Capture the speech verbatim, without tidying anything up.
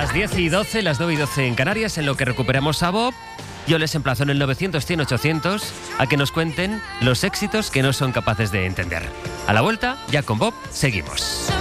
Las diez y doce, las nueve y doce en Canarias, en lo que recuperamos a Bob. Yo les emplazo en el novecientos, cien, ochocientos a que nos cuenten los éxitos que no son capaces de entender. A la vuelta, ya con Bob, seguimos.